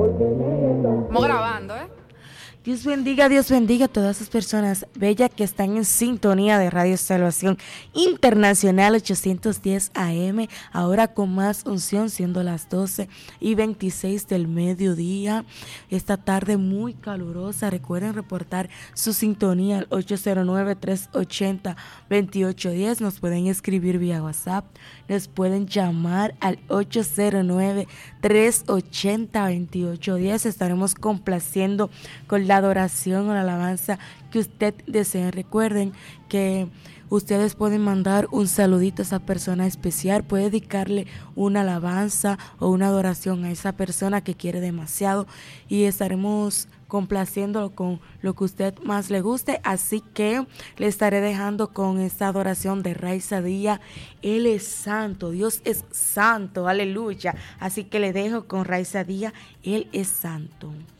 Estamos grabando, ¿eh? Dios bendiga a todas esas personas bellas que están en sintonía de Radio Salvación Internacional 810 AM, ahora con más unción, siendo las 12:26 del mediodía. Esta tarde muy calurosa. Recuerden reportar su sintonía al 809-380-2810. Nos pueden escribir vía WhatsApp, nos pueden llamar al 809-380-2810. Estaremos complaciendo con la adoración o la alabanza que usted desee. Recuerden que ustedes pueden mandar un saludito a esa persona especial, puede dedicarle una alabanza o una adoración a esa persona que quiere demasiado y estaremos complaciéndolo con lo que usted más le guste. Así que le estaré dejando con esta adoración de Raiza Díaz. Él es santo, Dios es santo, aleluya. Así que le dejo con Raiza Díaz, Él es santo.